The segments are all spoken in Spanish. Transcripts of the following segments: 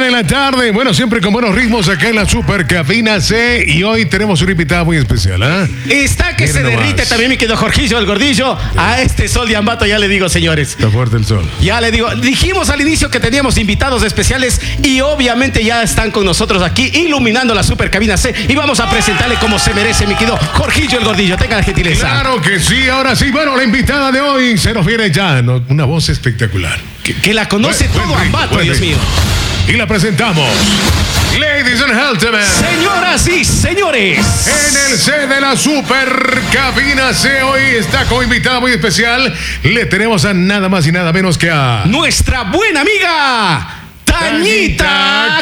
mañana en la tarde. Bueno, siempre con buenos ritmos acá en la Super Cabina C. Y hoy tenemos una invitada muy especial, ¿ah? Está que se derrite también, mi querido Jorgillo, el gordillo. A este sol de Ambato ya le digo, señores. Está fuerte el sol. Ya le digo, dijimos al inicio que teníamos invitados especiales y obviamente ya están con nosotros aquí iluminando la Super Cabina C. Y vamos a presentarle como se merece, mi querido Jorgillo, el gordillo. Tenga la gentileza. Claro que sí, ahora sí. Bueno, la invitada de hoy se nos viene ya, ¿no? Una voz espectacular. Que la conoce todo Ambato, Dios mío. Y la presentamos. Ladies and gentlemen. Señoras y señores. En el C de la Super Cabina C hoy está como invitada muy especial. Le tenemos a nada más y nada menos que a nuestra buena amiga Tañita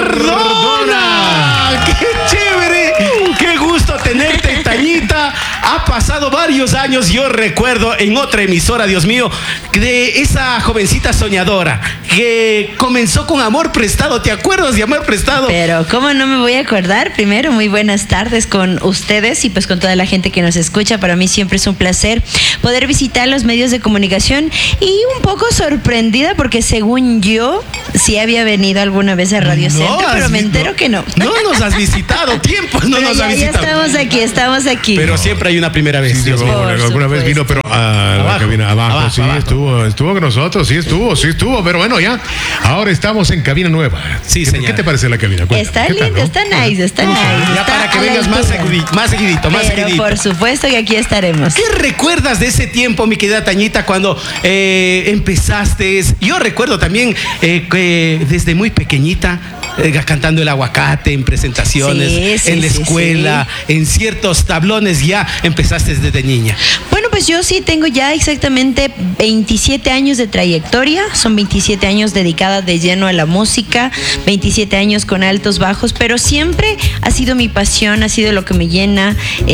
Cardona. ¡Qué chévere! ¡Qué gusto tenerte, Tañita! Ha pasado varios años, yo recuerdo en otra emisora, Dios mío, de esa jovencita soñadora que comenzó con Amor Prestado. ¿Te acuerdas de Amor Prestado? Pero ¿cómo no me voy a acordar? Primero, muy buenas tardes con ustedes y pues con toda la gente que nos escucha. Para mí siempre es un placer poder visitar los medios de comunicación y un poco sorprendida porque según yo sí había venido alguna vez a Radio Centro, pero me entero que no. No nos has visitado, tiempos no nos has visitado. Ya estamos aquí. Pero siempre hay una primera vez. Sí, alguna vez vino, pero a la cabina abajo, sí, abajo. Estuvo con nosotros, sí estuvo, pero bueno, ya. Ahora estamos en cabina nueva. Sí, señor. ¿Qué te parece la cabina? Cuéntame. Está lindo, ¿no? Está nice. Ya para que vengas más seguidito. Por supuesto que aquí estaremos. ¿Qué recuerdas de ese tiempo, mi querida Tañita, cuando empezaste? Yo recuerdo también que desde muy pequeñita cantando el aguacate en presentaciones, en la escuela, en ciertos tablones, ya empezaste desde niña. Bueno, pues yo sí tengo ya exactamente 27 años de trayectoria, son 27 años dedicada de lleno a la música, 27 años con altos, bajos, pero siempre ha sido mi pasión, ha sido lo que me llena,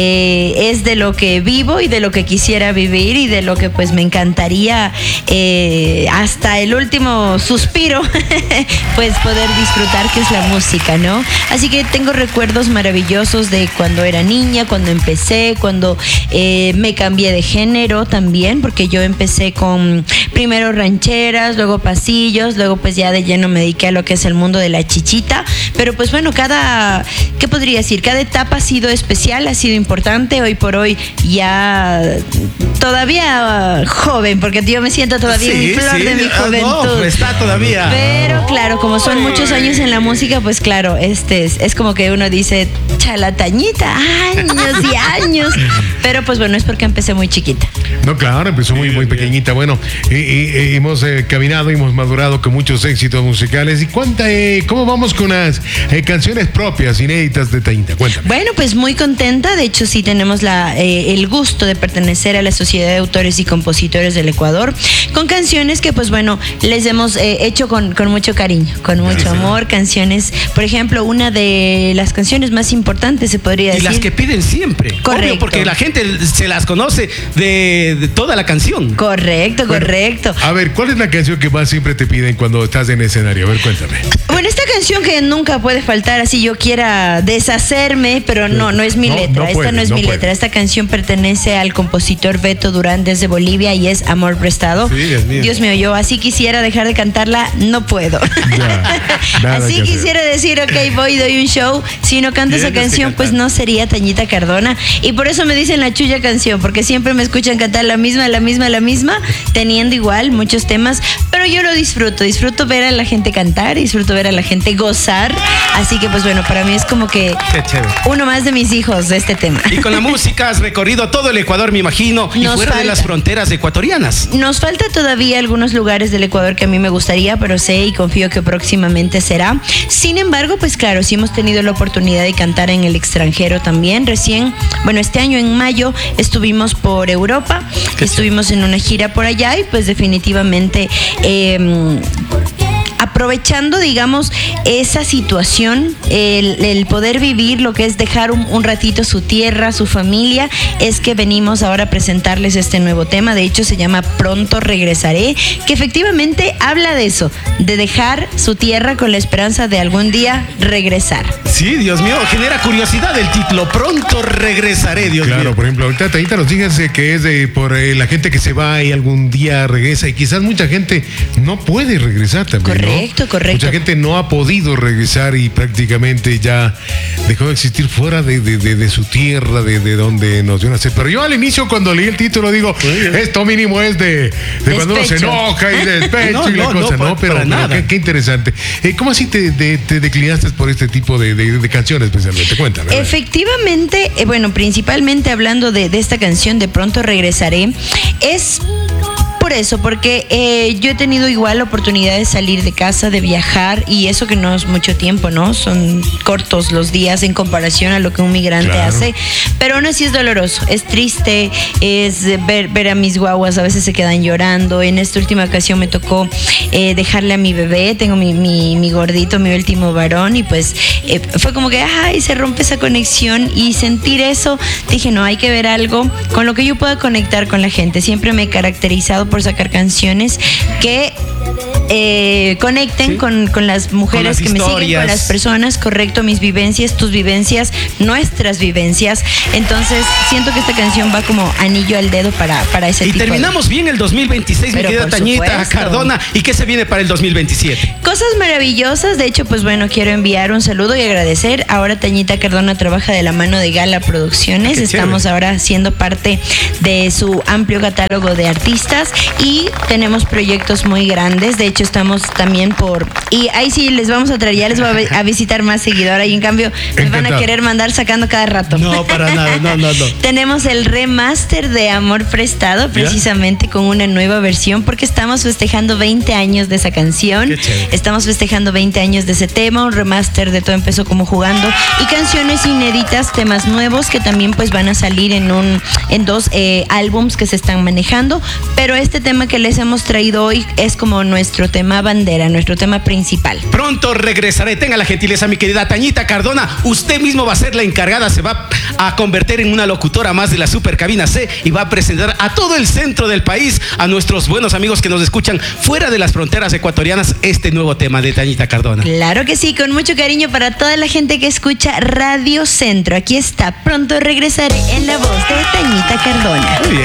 es de lo que vivo y de lo que quisiera vivir y de lo que pues me encantaría hasta el último suspiro pues poder disfrutar, que es la música, ¿no? Así que tengo recuerdos maravillosos de cuando era niña, cuando empecé, cuando me cambié de género también, porque yo empecé con primero rancheras, luego pasillos, luego pues ya de lleno me dediqué a lo que es el mundo de la chichita, pero pues bueno, ¿qué podría decir? Cada etapa ha sido especial, ha sido importante. Hoy por hoy ya todavía joven, porque yo me siento todavía en mi flor de mi juventud. No, está todavía. Pero claro, como son muchos años en la música, pues claro, es como que uno dice, chalatañita, años y años. Pero pues bueno, es porque empecé muy chiquita. No, claro, empezó muy pequeñita. Bueno, hemos caminado y hemos madurado con muchos éxitos musicales. ¿Y cómo vamos con las canciones propias, inéditas de Tañita? Cuéntame. Bueno, pues muy contenta. De hecho, sí tenemos el gusto de pertenecer a la Sociedad de Autores y Compositores del Ecuador, con canciones que pues bueno, les hemos hecho con mucho cariño, con mucho amor. Canciones, por ejemplo, una de las canciones más importantes, se podría decir. Y las que piden siempre. Correcto. Obvio, porque la gente se las conoce de toda la canción. Correcto. A ver, ¿cuál es la canción que más siempre te piden cuando estás en escenario? A ver, cuéntame. Bueno, esta canción que nunca puede faltar, así yo quiera deshacerme, pero no es mi letra. Esta no es mi letra. Esta canción pertenece al compositor Beto Durán desde Bolivia y es Amor Prestado. Sí, Dios mío, yo así quisiera dejar de cantarla, no puedo. Así quisiera decir, ok, doy un show. Si no canto esa canción, pues no sería Tañita Cardona. Y por eso me dicen la chulla canción, porque siempre me escuchan cantar la misma, teniendo igual muchos temas, pero yo lo disfruto ver a la gente cantar, disfruto ver a la gente gozar, así que pues bueno, para mí es como que uno más de mis hijos de este tema. Y con la música has recorrido todo el Ecuador, me imagino, y fuera de las fronteras ecuatorianas. Nos falta todavía algunos lugares del Ecuador que a mí me gustaría, pero sé y confío que próximamente será. Sin embargo, pues claro, sí hemos tenido la oportunidad de cantar en el extranjero también. Recién, bueno, este año en mayo estuvimos por Europa, estuvimos en una gira por allá y pues definitivamente aprovechando, digamos, esa situación, el poder vivir lo que es dejar un ratito su tierra, su familia, es que venimos ahora a presentarles este nuevo tema. De hecho, se llama Pronto Regresaré, que efectivamente habla de eso, de dejar su tierra con la esperanza de algún día regresar. Sí, Dios mío, genera curiosidad el título, Pronto Regresaré, Dios mío. Claro, por ejemplo, ahorita Tañita nos dice que es por la gente que se va y algún día regresa, y quizás mucha gente no puede regresar también, Correcto, correcto. Mucha gente no ha podido regresar y prácticamente ya dejó de existir fuera de su tierra, de donde nos dio nacer. Pero yo al inicio, cuando leí el título, digo, esto mínimo es de cuando uno se enoja y despecho y la cosa. No, pero nada. Qué interesante. ¿Cómo así te declinaste por este tipo de canciones especialmente? Cuéntame. Efectivamente, bueno, principalmente hablando de esta canción, De Pronto Regresaré, es por eso, porque yo he tenido igual la oportunidad de salir de casa, de viajar, y eso que no es mucho tiempo, ¿no? Son cortos los días en comparación a lo que un migrante hace, pero aún así es doloroso, es triste, es ver a mis guaguas, a veces se quedan llorando. En esta última ocasión me tocó dejarle a mi bebé, tengo mi gordito, mi último varón, y pues fue como que, se rompe esa conexión, y sentir eso, dije, no, hay que ver algo con lo que yo pueda conectar con la gente. Siempre me he caracterizado por sacar canciones que conecten con las mujeres que me siguen, con las personas, correcto, mis vivencias, tus vivencias, nuestras vivencias. Entonces siento que esta canción va como anillo al dedo para ese tipo. Y terminamos bien el 2026, mi querida Tañita Cardona. ¿Y qué se viene para el 2027? Cosas maravillosas. De hecho, pues bueno, quiero enviar un saludo y agradecer. Ahora Tañita Cardona trabaja de la mano de Gala Producciones. Estamos ahora siendo parte de su amplio catálogo de artistas y tenemos proyectos muy grandes. De hecho, estamos también y ahí sí les vamos a traer, ya les voy a visitar más seguidor. Y en cambio me van a querer mandar sacando cada rato. No, para nada, no. Tenemos el remaster de Amor Prestado, precisamente con una nueva versión, porque estamos festejando 20 años de esa canción. Estamos festejando 20 años de ese tema, un remaster de Todo Empezó Como Jugando, y canciones inéditas, temas nuevos que también pues van a salir en dos álbums que se están manejando. Pero este tema que les hemos traído hoy es como nuestro tema bandera, nuestro tema principal. Pronto regresaré. Tenga la gentileza, mi querida Tañita Cardona. Usted mismo va a ser la encargada, se va a convertir en una locutora más de la Super Cabina C y va a presentar a todo el centro del país, a nuestros buenos amigos que nos escuchan fuera de las fronteras ecuatorianas, este nuevo tema de Tañita Cardona. Claro que sí, con mucho cariño para toda la gente que escucha Radio Centro. Aquí está, Pronto Regresaré, en la voz de Tañita Cardona. Muy bien.